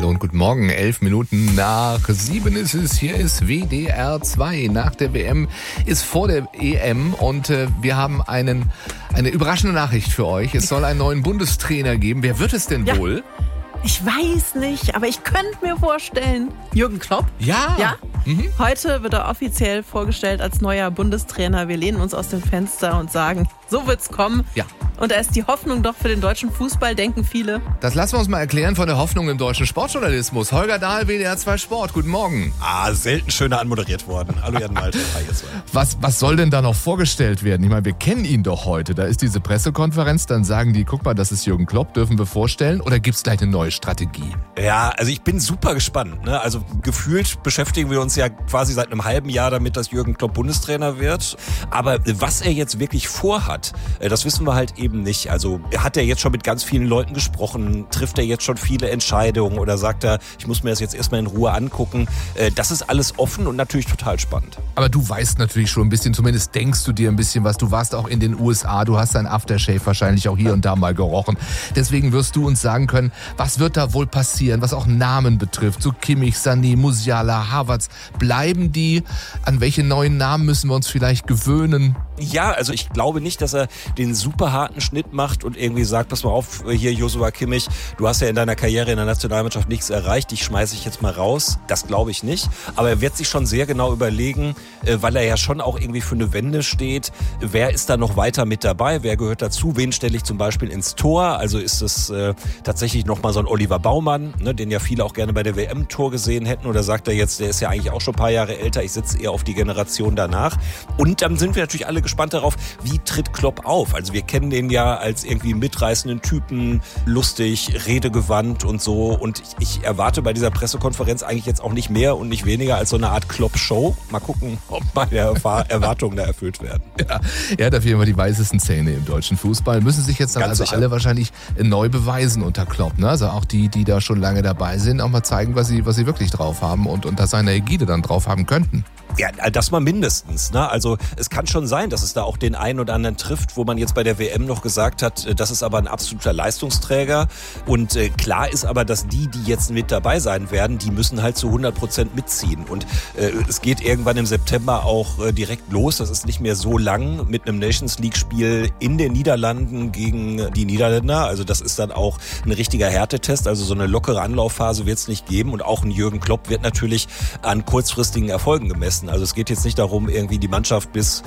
Hallo und guten Morgen, 11 Minuten nach 7 ist es. Hier ist WDR 2. Nach der WM ist vor der EM und wir haben eine überraschende Nachricht für euch. Es soll einen neuen Bundestrainer geben. Wer wird es denn wohl? Ich weiß nicht, aber ich könnte mir vorstellen, Jürgen Klopp. Ja. Heute wird er offiziell vorgestellt als neuer Bundestrainer. Wir lehnen uns aus dem Fenster und sagen, so wird's kommen. Ja. Und da ist die Hoffnung doch für den deutschen Fußball, denken viele. Das lassen wir uns mal erklären von der Hoffnung im deutschen Sportjournalismus. Holger Dahl, WDR 2 Sport. Guten Morgen. Selten schöner anmoderiert worden. Hallo Jan Malte. Hi, ihr zwei. Was soll denn da noch vorgestellt werden? Ich meine, wir kennen ihn doch heute. Da ist diese Pressekonferenz, dann sagen die, guck mal, das ist Jürgen Klopp, dürfen wir vorstellen? Oder gibt's gleich eine neue Strategie? Ja, also ich bin super gespannt. Ne? Also gefühlt beschäftigen wir uns ja quasi seit einem halben Jahr damit, dass Jürgen Klopp Bundestrainer wird. Aber was er jetzt wirklich vorhat, das wissen wir halt eben nicht. Also hat er jetzt schon mit ganz vielen Leuten gesprochen? Trifft er jetzt schon viele Entscheidungen? Oder sagt er, ich muss mir das jetzt erstmal in Ruhe angucken? Das ist alles offen und natürlich total spannend. Aber du weißt natürlich schon ein bisschen, zumindest denkst du dir ein bisschen was. Du warst auch in den USA, du hast dein Aftershave wahrscheinlich auch hier und da mal gerochen. Deswegen wirst du uns sagen können, was wird da wohl passieren, was auch Namen betrifft. So Kimmich, Sané, Musiala, Havertz. Bleiben die? An welche neuen Namen müssen wir uns vielleicht gewöhnen? Ja, also ich glaube nicht, dass er den super harten Schnitt macht und irgendwie sagt, pass mal auf, hier Joshua Kimmich, du hast ja in deiner Karriere in der Nationalmannschaft nichts erreicht, dich schmeiße ich jetzt mal raus. Das glaube ich nicht. Aber er wird sich schon sehr genau überlegen, weil er ja schon auch irgendwie für eine Wende steht, wer ist da noch weiter mit dabei, wer gehört dazu, wen stelle ich zum Beispiel ins Tor, also ist es tatsächlich nochmal so ein Oliver Baumann, ne, den ja viele auch gerne bei der WM-Tor gesehen hätten, oder sagt er jetzt, der ist ja eigentlich auch schon ein paar Jahre älter, ich setze eher auf die Generation danach. Und dann sind wir natürlich alle gespannt darauf, wie tritt Klopp auf. Also wir kennen den ja als irgendwie mitreißenden Typen, lustig, redegewandt und so. Und ich erwarte bei dieser Pressekonferenz eigentlich jetzt auch nicht mehr und nicht weniger als so eine Art Klopp-Show. Mal gucken, ob meine Erwartungen da erfüllt werden. Ja, er hat auf jeden Fall die weißesten Zähne im deutschen Fußball. Müssen sich jetzt dann Ganz also sicher. alle wahrscheinlich neu beweisen unter Klopp. Ne? Also auch die da schon lange dabei sind, auch mal zeigen, was sie wirklich drauf haben und unter seiner Ägide dann drauf haben könnten. Ja, das mal mindestens. Ne? Also es kann schon sein, dass es da auch den einen oder anderen trifft, wo man jetzt bei der WM noch gesagt hat, das ist aber ein absoluter Leistungsträger. Und klar ist aber, dass die jetzt mit dabei sein werden, die müssen halt zu 100% mitziehen. Und es geht irgendwann im September auch direkt los. Das ist nicht mehr so lang mit einem Nations League-Spiel in den Niederlanden gegen die Niederländer. Also das ist dann auch ein richtiger Härtetest. Also so eine lockere Anlaufphase wird es nicht geben. Und auch ein Jürgen Klopp wird natürlich an kurzfristigen Erfolgen gemessen. Also es geht jetzt nicht darum, irgendwie die Mannschaft bis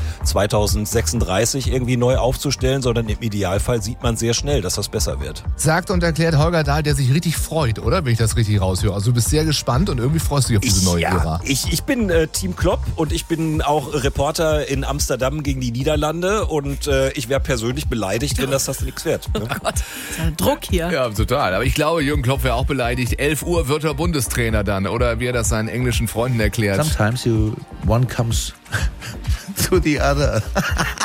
2036 irgendwie neu aufzustellen, sondern im Idealfall sieht man sehr schnell, dass das besser wird. Sagt und erklärt Holger Dahl, der sich richtig freut, oder? Wenn ich das richtig raushöre. Also du bist sehr gespannt und irgendwie freust du dich auf diese neue Ära. Ich bin Team Klopp und ich bin auch Reporter in Amsterdam gegen die Niederlande und ich wäre persönlich beleidigt, wenn das nichts wird. Ne? Oh Gott, ist ja Druck hier. Ja, total. Aber ich glaube, Jürgen Klopp wäre auch beleidigt. 11 Uhr wird er Bundestrainer dann. Oder wie er das seinen englischen Freunden erklärt. Sometimes one comes to the other.